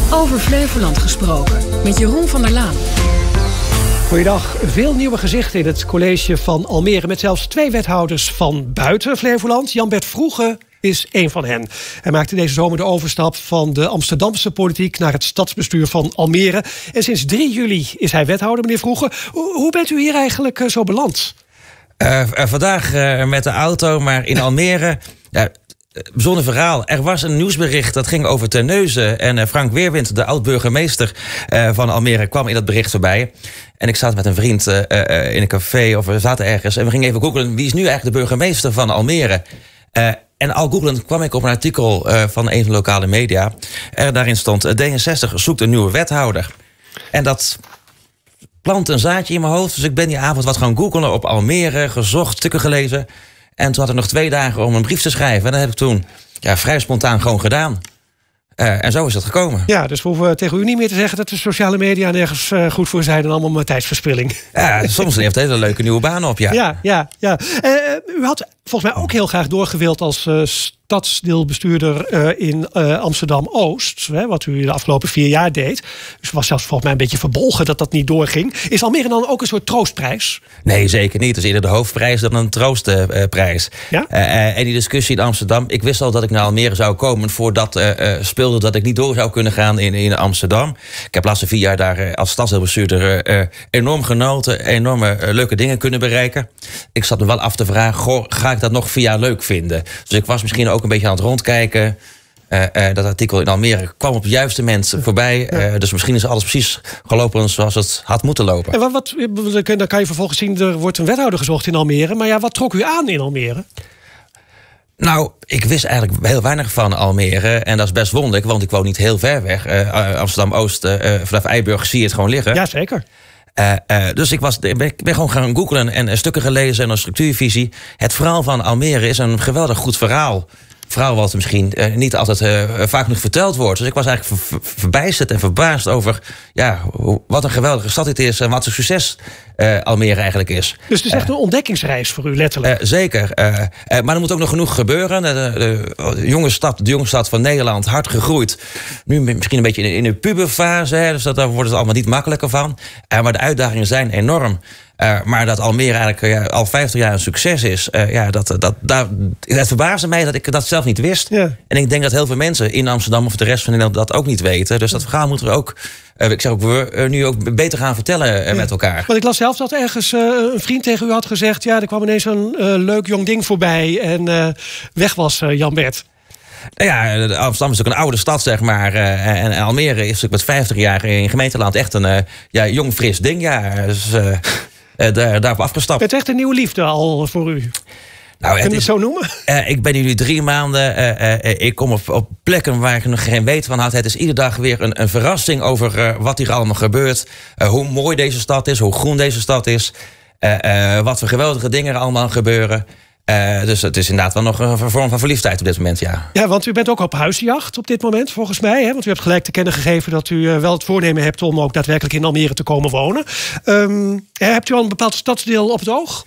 Over Flevoland gesproken met Jeroen van der Laan. Goeiedag. Veel nieuwe gezichten in het college van Almere, met zelfs 2 wethouders van buiten Flevoland. Jan-Bert Vroege is één van hen. Hij maakte deze zomer de overstap van de Amsterdamse politiek naar het stadsbestuur van Almere. En sinds 3 juli is hij wethouder, meneer Vroege. Hoe bent u hier eigenlijk zo beland? Vandaag met de auto, maar in Almere. Bijzonder verhaal. Er was een nieuwsbericht dat ging over Terneuzen. En Frank Weerwind, de oud-burgemeester van Almere, kwam in dat bericht voorbij. En ik zat met een vriend in een café, of we zaten ergens. En we gingen even googlen, wie is nu eigenlijk de burgemeester van Almere? En al googlend kwam ik op een artikel van een van de lokale media. Daarin stond, D66 zoekt een nieuwe wethouder. En dat plant een zaadje in mijn hoofd. Dus ik ben die avond wat gaan googlen op Almere, gezocht, stukken gelezen. En toen had ik nog 2 dagen om een brief te schrijven. En dat heb ik toen vrij spontaan gewoon gedaan. En zo is het gekomen. Ja, dus we hoeven tegen u niet meer te zeggen dat de sociale media nergens goed voor zijn en allemaal maar tijdsverspilling. Ja, soms heeft het hele leuke nieuwe baan op, ja. Ja. U had volgens mij ook heel graag doorgewild als stadsdeelbestuurder in Amsterdam-Oost. Wat u de afgelopen 4 jaar deed. Dus was zelfs volgens mij een beetje verbolgen dat dat niet doorging. Is Almere dan ook een soort troostprijs? Nee, zeker niet. Het is eerder de hoofdprijs dan een troostprijs. Ja? En die discussie in Amsterdam. Ik wist al dat ik naar Almere zou komen voordat speelde dat ik niet door zou kunnen gaan in Amsterdam. Ik heb de laatste 4 jaar daar als stadsdeelbestuurder enorm genoten. Enorme leuke dingen kunnen bereiken. Ik zat me wel af te vragen, ga ik dat nog 4 jaar leuk vinden? Dus ik was misschien ook een beetje aan het rondkijken. Dat artikel in Almere kwam op de juiste mensen voorbij. Dus misschien is alles precies gelopen zoals het had moeten lopen. En dan kan je vervolgens zien, er wordt een wethouder gezocht in Almere. Maar ja, wat trok u aan in Almere? Nou, ik wist eigenlijk heel weinig van Almere. En dat is best wonderlijk, want ik woon niet heel ver weg. Amsterdam-Oost, vanaf Eiburg zie je het gewoon liggen. Ja, zeker. Dus ik ben gewoon gaan googlen en stukken gelezen en een structuurvisie. Het verhaal van Almere is een geweldig goed verhaal. Verhaal wat misschien niet altijd vaak nog verteld wordt. Dus ik was eigenlijk verbijsterd en verbaasd over wat een geweldige stad dit is en wat een succes Almere eigenlijk is. Dus het is echt een ontdekkingsreis voor u, letterlijk. Zeker. Maar er moet ook nog genoeg gebeuren. De jonge stad van Nederland, hard gegroeid. Nu misschien een beetje in de puberfase. Dus daar wordt het allemaal niet makkelijker van. Maar de uitdagingen zijn enorm. Maar dat Almere eigenlijk al 50 jaar een succes is. Het verbaasde mij dat ik dat zelf niet wist. Ja. En ik denk dat heel veel mensen in Amsterdam of de rest van Nederland dat ook niet weten. Dus dat verhaal moeten we ook, nu ook beter gaan vertellen met elkaar. Want ik las zelf dat ergens een vriend tegen u had gezegd, er kwam ineens een leuk jong ding voorbij en weg was Jan-Bert. Nou ja, Amsterdam is ook een oude stad, zeg maar. En Almere is natuurlijk met 50 jaar in gemeenteland echt een jong, fris ding. Ja, dus daarop afgestapt. Het is echt een nieuwe liefde al voor u. Nou, kun je het zo noemen? Ik ben hier nu 3 maanden. Ik kom op plekken waar ik nog geen weet van had. Het is iedere dag weer een verrassing over wat hier allemaal gebeurt. Hoe mooi deze stad is, hoe groen deze stad is. Wat voor geweldige dingen er allemaal gebeuren. Dus het is inderdaad wel nog een vorm van verliefdheid op dit moment, ja. Ja, want u bent ook op huisjacht op dit moment, volgens mij. Hè? Want u hebt gelijk te kennen gegeven dat u wel het voornemen hebt om ook daadwerkelijk in Almere te komen wonen. Hebt u al een bepaald stadsdeel op het oog?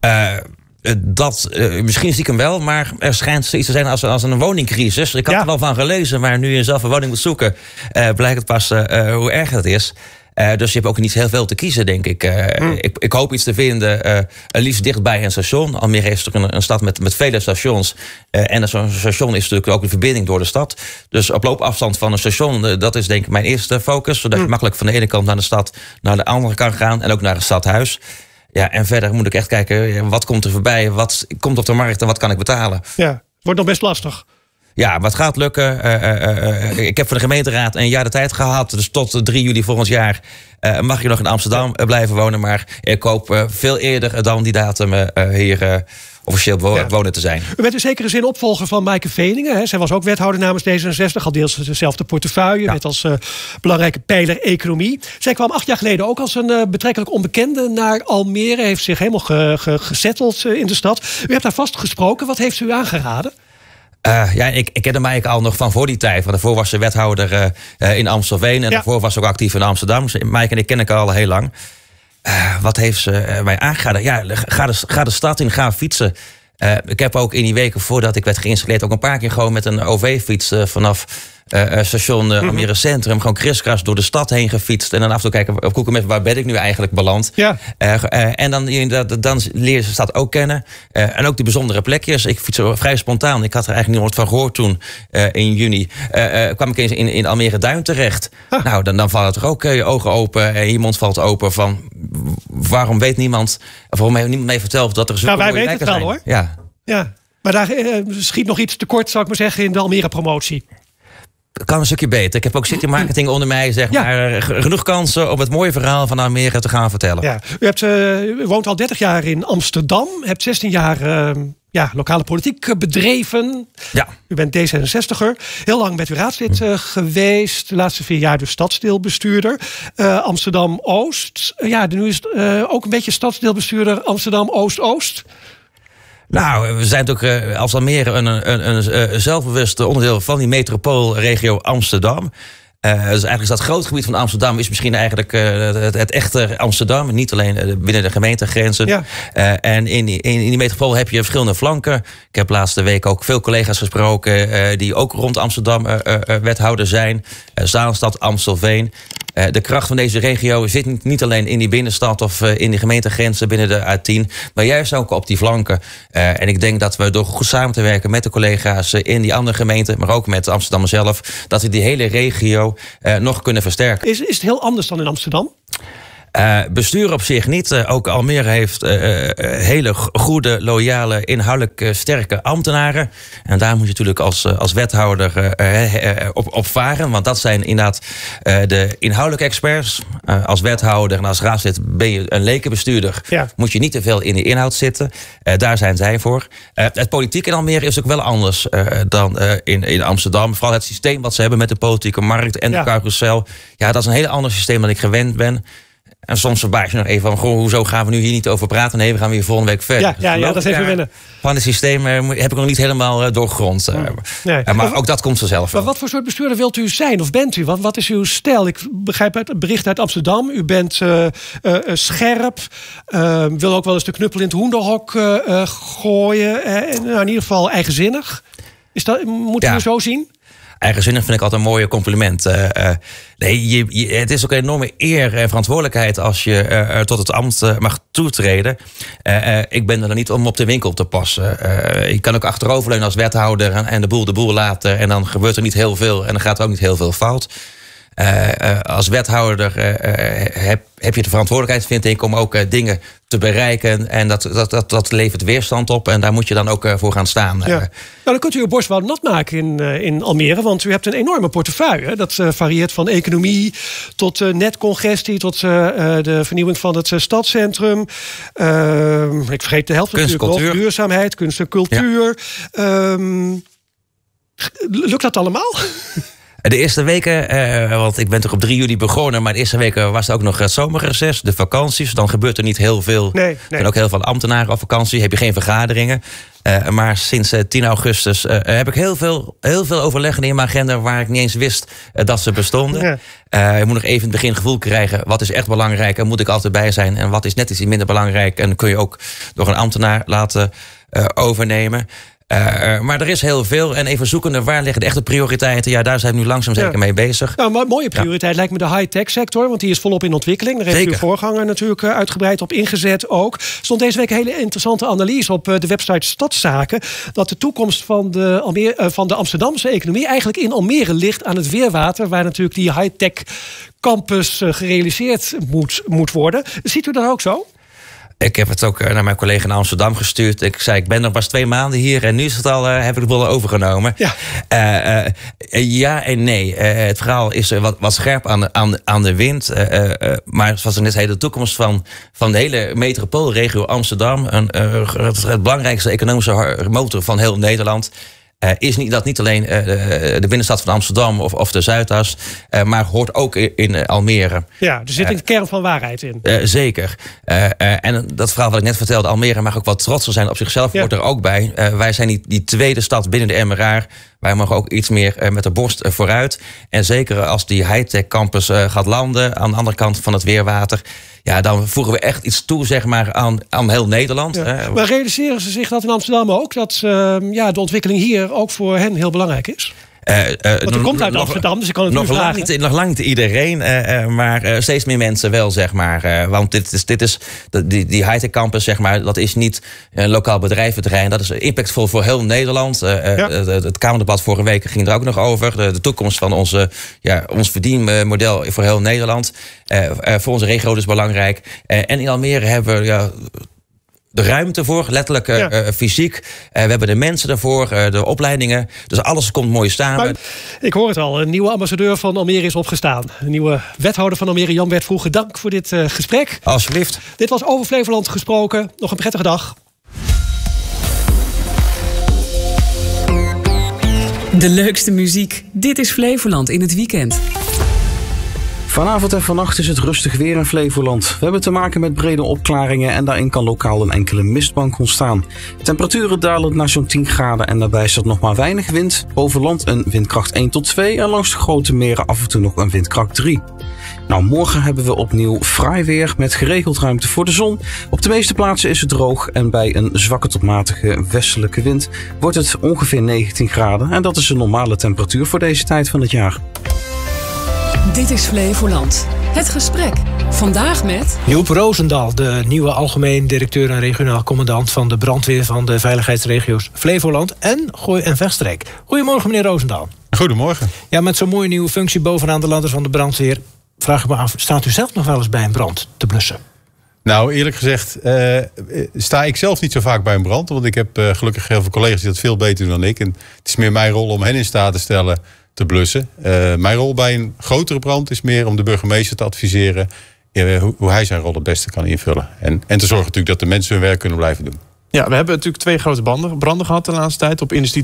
Misschien zie ik hem wel, maar er schijnt iets te zijn als een woningcrisis. Ik had er wel van gelezen, maar nu je zelf een woning moet zoeken, blijkt het pas hoe erg het is. Dus je hebt ook niet heel veel te kiezen, denk ik. Ik hoop iets te vinden, liefst dichtbij een station. Almere is natuurlijk een stad met vele stations. En zo'n station is natuurlijk ook de verbinding door de stad. Dus op loopafstand van een station, dat is denk ik mijn eerste focus. Zodat je makkelijk van de ene kant naar de stad naar de andere kan gaan. En ook naar het stadhuis. Ja, en verder moet ik echt kijken, wat komt er voorbij? Wat komt op de markt en wat kan ik betalen? Ja, wordt nog best lastig. Ja, maar het gaat lukken. Ik heb voor de gemeenteraad een jaar de tijd gehad. Dus tot 3 juli volgend jaar mag je nog in Amsterdam blijven wonen. Maar ik hoop veel eerder dan die datum hier officieel wonen te zijn. U bent in zekere zin opvolger van Maaike Veningen. Hè? Zij was ook wethouder namens D66. Al deels dezelfde portefeuille. Met als belangrijke pijler economie. Zij kwam 8 jaar geleden ook als een betrekkelijk onbekende naar Almere. Heeft zich helemaal gesetteld in de stad. U hebt daar vast gesproken. Wat heeft u aangeraden? Ik kende Maaike al nog van voor die tijd. Want daarvoor was ze wethouder in Amstelveen. En daarvoor was ze ook actief in Amsterdam. Dus Maaike en ik ken elkaar al heel lang. Wat heeft ze mij aangeraden? Ja, ga de stad in, ga fietsen. Ik heb ook in die weken voordat ik werd geïnstalleerd ook een paar keer gewoon met een OV-fiets vanaf station Almere Centrum. Gewoon kriskras door de stad heen gefietst. En dan af en toe kijken op Google Maps, waar ben ik nu eigenlijk beland? Ja. En dan leer je de stad ook kennen. En ook die bijzondere plekjes. Ik fiets vrij spontaan. Ik had er eigenlijk nooit van gehoord toen in juni. Kwam ik eens in Almere Duin terecht. Nou, dan vallen toch ook je ogen open en je mond valt open van waarom weet niemand, of waarom heeft niemand mee verteld dat er zulke mooie wij weten het wel zijn. hoor. Ja. Maar daar schiet nog iets tekort, zou ik maar zeggen, in de Almere promotie. Het kan een stukje beter. Ik heb ook city marketing onder mij, zeg maar. Genoeg kansen om het mooie verhaal van Almere te gaan vertellen. Ja. U woont al 30 jaar in Amsterdam. Hebt 16 jaar lokale politiek bedreven. Ja. U bent D66er. Heel lang bent u raadslid geweest. De laatste 4 jaar dus stadsdeelbestuurder. Amsterdam-Oost. Nu is het ook een beetje stadsdeelbestuurder Amsterdam-Oost-Oost. Nou, we zijn ook als Almere een zelfbewust onderdeel van die metropoolregio Amsterdam. Dus eigenlijk is dat groot gebied van Amsterdam is misschien eigenlijk het echte Amsterdam. Niet alleen binnen de gemeentegrenzen. Ja. En in die metropool heb je verschillende flanken. Ik heb laatste week ook veel collega's gesproken die ook rond Amsterdam wethouder zijn. Zaanstad, Amstelveen. De kracht van deze regio zit niet alleen in die binnenstad of in die gemeentegrenzen binnen de A10, maar juist ook op die flanken. En ik denk dat we door goed samen te werken met de collega's in die andere gemeenten, maar ook met Amsterdam zelf, dat we die hele regio nog kunnen versterken. Is het heel anders dan in Amsterdam? Bestuur op zich niet. Ook Almere heeft hele goede, loyale, inhoudelijk sterke ambtenaren. En daar moet je natuurlijk als wethouder op varen. Want dat zijn inderdaad de inhoudelijke experts. Als wethouder en als raadslid ben je een lekenbestuurder. Ja. Moet je niet te veel in de inhoud zitten. Daar zijn zij voor. Het politiek in Almere is ook wel anders dan in Amsterdam. Vooral het systeem wat ze hebben met de politieke markt en de carousel. Ja, dat is een heel ander systeem dan ik gewend ben. En soms verbaas je nog even van, hoezo gaan we nu hier niet over praten? Nee, we gaan weer volgende week verder. Ja, dat is even wennen. Van het systeem heb ik nog niet helemaal doorgrond. Maar ook dat komt vanzelf. Maar wat voor soort bestuurder wilt u zijn of bent u? Wat is uw stijl? Ik begrijp uit het bericht uit Amsterdam. U bent scherp. Wil ook wel eens de knuppel in het hoenderhok gooien. In ieder geval eigenzinnig. Moet u zo zien? Eigenzinnig vind ik altijd een mooie compliment. Het is ook een enorme eer en verantwoordelijkheid als je tot het ambt mag toetreden. Ik ben er niet om op de winkel te passen. Je kan ook achteroverleunen als wethouder en de boel laten. En dan gebeurt er niet heel veel en dan gaat er ook niet heel veel fout. Als wethouder heb je de verantwoordelijkheid, vind ik, om ook dingen te bereiken. En dat levert weerstand op. En daar moet je dan ook voor gaan staan. Ja. Nou, dan kunt u uw borst wel nat maken in Almere. Want u hebt een enorme portefeuille. Dat varieert van economie tot netcongestie, tot de vernieuwing van het stadscentrum. Ik vergeet de helft natuurlijk nog. Duurzaamheid, kunst en cultuur. Ja. Lukt dat allemaal? De eerste weken, want ik ben toch op 3 juli begonnen, maar de eerste weken was er ook nog het zomerreces, de vakanties. Dan gebeurt er niet heel veel. Nee. En ook heel veel ambtenaren op vakantie, heb je geen vergaderingen. Maar sinds 10 augustus heb ik heel veel overleggen in mijn agenda waar ik niet eens wist dat ze bestonden. Ja. Je moet nog even in het begin gevoel krijgen, wat is echt belangrijk en moet ik altijd bij zijn en wat is net iets minder belangrijk en kun je ook door een ambtenaar laten overnemen. Maar er is heel veel. En even zoekende, waar liggen de echte prioriteiten? Ja, daar zijn we nu langzaam zeker mee bezig. Nou, een mooie prioriteit lijkt me de high-tech sector. Want die is volop in ontwikkeling. Daar heeft uw voorganger natuurlijk uitgebreid op ingezet ook. Er stond deze week een hele interessante analyse op de website Stadszaken. Dat de toekomst van de Amsterdamse economie eigenlijk in Almere ligt aan het Weerwater. Waar natuurlijk die high-tech campus gerealiseerd moet worden. Ziet u dat ook zo? Ik heb het ook naar mijn collega in Amsterdam gestuurd. Ik zei, ik ben nog pas 2 maanden hier en nu is het al, heb ik de boel overgenomen. Ja, ja en nee. Het verhaal is wat scherp aan de wind. Maar zoals ik net zei, de toekomst van de hele metropoolregio Amsterdam, het belangrijkste economische motor van heel Nederland, is niet alleen de binnenstad van Amsterdam of de Zuidas, maar hoort ook in Almere. Ja, er zit een kern van waarheid in. Zeker. En dat verhaal wat ik net vertelde, Almere mag ook wat trotser zijn op zichzelf, hoort er ook bij. Wij zijn die tweede stad binnen de MRA. Wij mogen ook iets meer met de borst vooruit. En zeker als die high-tech campus gaat landen aan de andere kant van het Weerwater, ja, dan voegen we echt iets toe, zeg maar, aan heel Nederland. Ja. Maar realiseren ze zich dat in Amsterdam ook? Dat de ontwikkeling hier ook voor hen heel belangrijk is? Want u komt uit Amsterdam, dus ik kan het nu vragen. Nog lang niet iedereen, maar steeds meer mensen wel, zeg maar. Want dit is die high-tech campus, zeg maar, dat is niet een lokaal bedrijventerrein. Dat is impactvol voor heel Nederland. Het Kamerdebat vorige week ging er ook nog over. De toekomst van ons verdienmodel voor heel Nederland. Voor onze regio dus belangrijk. En in Almere hebben we de ruimte voor, letterlijk fysiek. We hebben de mensen daarvoor, de opleidingen. Dus alles komt mooi samen. Maar, ik hoor het al, een nieuwe ambassadeur van Almere is opgestaan. Een nieuwe wethouder van Almere, Jan-Bert Vroege. Dank voor dit gesprek. Alsjeblieft. Dit was Over Flevoland gesproken. Nog een prettige dag. De leukste muziek. Dit is Flevoland in het weekend. Vanavond en vannacht is het rustig weer in Flevoland. We hebben te maken met brede opklaringen en daarin kan lokaal een enkele mistbank ontstaan. Temperaturen dalen naar zo'n 10 graden en daarbij staat nog maar weinig wind. Boven land een windkracht 1 tot 2 en langs de grote meren af en toe nog een windkracht 3. Nou, morgen hebben we opnieuw fraai weer met geregeld ruimte voor de zon. Op de meeste plaatsen is het droog en bij een zwakke tot matige westelijke wind wordt het ongeveer 19 graden. En dat is een normale temperatuur voor deze tijd van het jaar. Dit is Flevoland. Het gesprek. Vandaag met Joep Roosendaal, de nieuwe algemeen directeur en regionaal commandant van de brandweer van de veiligheidsregio's Flevoland en Gooi en Vechtstreek. Goedemorgen, meneer Roosendaal. Goedemorgen. Ja, met zo'n mooie nieuwe functie bovenaan de ladders van de brandweer vraag ik me af, staat u zelf nog wel eens bij een brand te blussen? Nou, eerlijk gezegd sta ik zelf niet zo vaak bij een brand. Want ik heb gelukkig heel veel collega's die dat veel beter doen dan ik. En het is meer mijn rol om hen in staat te stellen te blussen. Mijn rol bij een grotere brand is meer om de burgemeester te adviseren hoe hij zijn rol het beste kan invullen. En te zorgen natuurlijk dat de mensen hun werk kunnen blijven doen. Ja, we hebben natuurlijk 2 grote branden gehad de laatste tijd op industrie